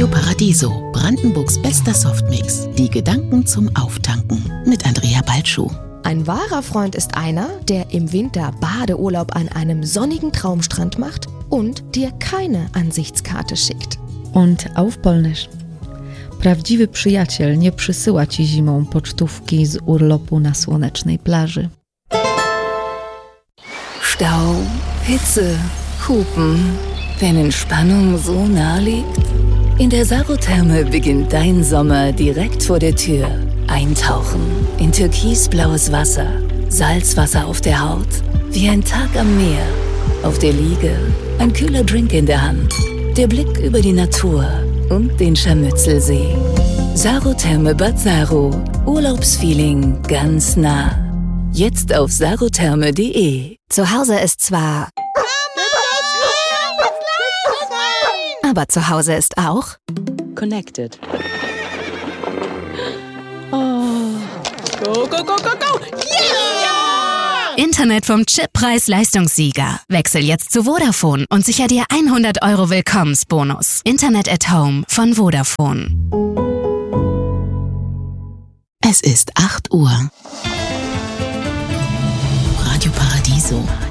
Radio Paradiso, Brandenburgs bester Softmix. Die Gedanken zum Auftanken mit Andrea Balschuh. Ein wahrer Freund ist einer, der im Winter Badeurlaub an einem sonnigen Traumstrand macht und dir keine Ansichtskarte schickt. Und auf Polnisch. Prawdziwy przyjaciel nie przysyła ci zimą pocztówki z urlopu na słonecznej plaży. Stau, Hitze, Hupen. Wenn Entspannung so nah liegt? In der Sarotherme beginnt dein Sommer direkt vor der Tür. Eintauchen in türkisblaues Wasser, Salzwasser auf der Haut, wie ein Tag am Meer. Auf der Liege ein kühler Drink in der Hand, der Blick über die Natur und den Scharmützelsee. Sarotherme Bad Saro, Urlaubsfeeling ganz nah. Jetzt auf sarotherme.de. Zu Hause ist zwar... Aber zu Hause ist auch... Connected. Oh. Go, go, go, go, go! Yeah! Internet vom Chip Preis-Leistungssieger. Wechsel jetzt zu Vodafone und sicher dir 100 € Willkommensbonus. Internet at Home von Vodafone. Es ist 8 Uhr. Radio Paradiso.